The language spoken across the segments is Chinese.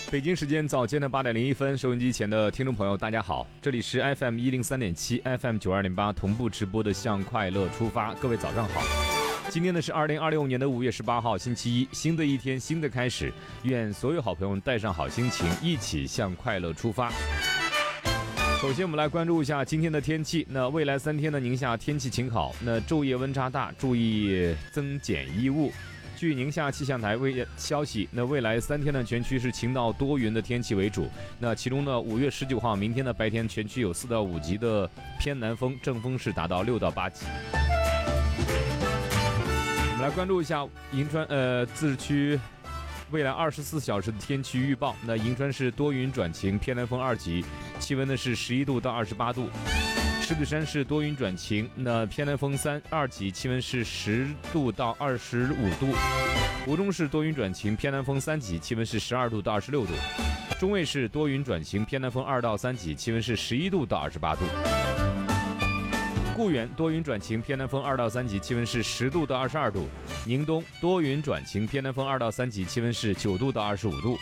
北京时间早间的8:01，收音机前的听众朋友，大家好，这里是 FM 103.7 FM 92.8同步直播的向快乐出发，各位早上好。今天呢是2026年的5月18号，星期一，新的一天，新的开始，愿所有好朋友们带上好心情，一起向快乐出发。首先我们来关注一下今天的天气，那未来3天呢，宁夏天气晴好，那昼夜温差大，注意增减衣物。据宁夏气象台消息，那未来3天呢，全区是晴到多云的天气为主。那其中呢，5月19号明天的白天，全区有4到5级的偏南风，正风是达到6到8级。我们来关注一下银川自治区未来24小时的天气预报。那银川是多云转晴，偏南风2级，气温呢是11度到28度。石景山是多云转晴，那偏南风2级，气温是10度到25度。吴中是多云转晴，偏南风3级，气温是12度到26度。中卫是多云转晴，偏南风2到3级，气温是11度到28度。固原多云转晴，偏南风2到3级，气温是10度到22度。宁东多云转晴，偏南风2到3级，气温是9度到25度。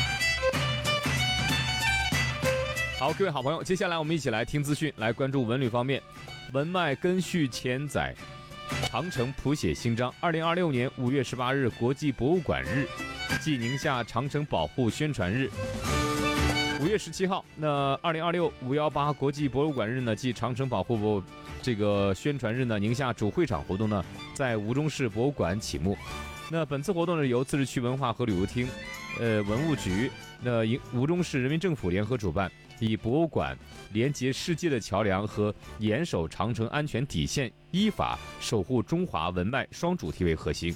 好，各位好朋友，接下来我们一起来听资讯，来关注文旅方面。文脉根续前载，长城谱写新章。2026年5月18日国际博物馆日暨宁夏长城保护宣传日。5月17号，那2026 518国际博物馆日呢暨长城保护这个宣传日呢，宁夏主会场活动呢在吴中市博物馆启幕。那本次活动呢由自治区文化和旅游厅、文物局、吴中市人民政府联合主办，以博物馆连接世界的桥梁和严守长城安全底线，依法守护中华文脉双主题为核心，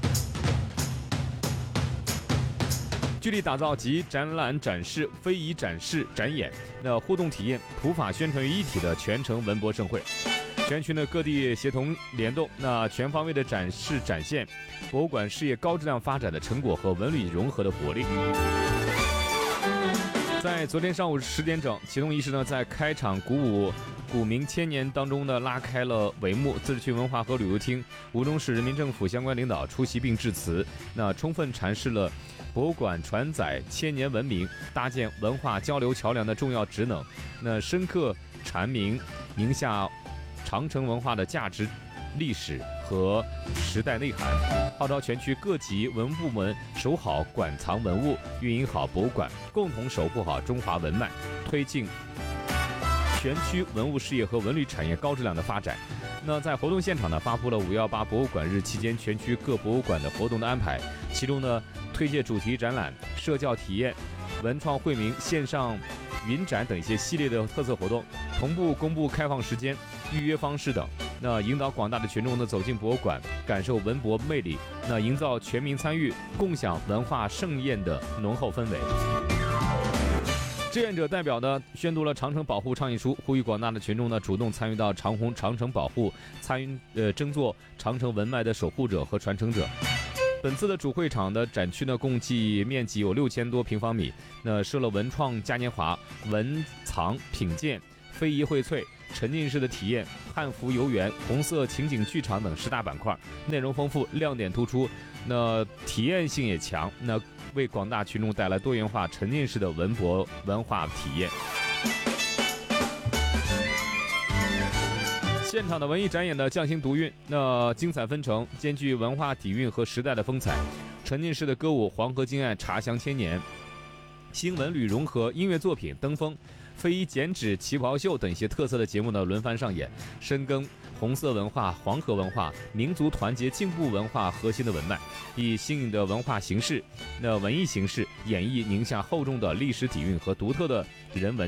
聚力打造集展览展示、非遗展示展演、互动体验、普法宣传于一体的全城文博盛会。全区呢各地协同联动，全方位的展示展现博物馆事业高质量发展的成果和文旅融合的活力。在昨天上午10点整，启动仪式呢在开场鼓舞古明千年当中呢拉开了帷幕。自治区文化和旅游厅、吴中市人民政府相关领导出席并致辞，充分阐释了博物馆传载千年文明、搭建文化交流桥梁的重要职能，深刻阐明宁夏长城文化的价值、历史和时代内涵，号召全区各级文物部门守好馆藏文物，运营好博物馆，共同守护好中华文脉，推进全区文物事业和文旅产业高质量的发展。在活动现场呢，发布了518博物馆日期间全区各博物馆的活动的安排，其中呢，推介主题展览、社教体验、文创惠民、线上云展等一些系列的特色活动，同步公布开放时间、预约方式等。引导广大的群众呢走进博物馆，感受文博魅力，营造全民参与、共享文化盛宴的浓厚氛围。志愿者代表呢宣读了长城保护倡议书，呼吁广大的群众呢主动参与到长城保护，争做长城文脉的守护者和传承者。本次的主会场的展区呢，共计面积有6000多平方米，设了文创嘉年华、文藏品鉴、非遗荟萃、沉浸式的体验、汉服游园、红色情景剧场等10大板块，内容丰富，亮点突出，体验性也强，为广大群众带来多元化、沉浸式的文博文化体验。现场的文艺展演的匠心独运，精彩纷呈，兼具文化底蕴和时代的风采。沉浸式的歌舞《黄河金岸茶香千年》，新文旅融合音乐作品登峰、非遗剪纸、旗袍秀等一些特色的节目呢轮番上演，深耕红色文化、黄河文化、民族团结进步文化核心的文脉，以新颖的文化形式、文艺形式演绎宁夏厚重的历史底蕴和独特的人文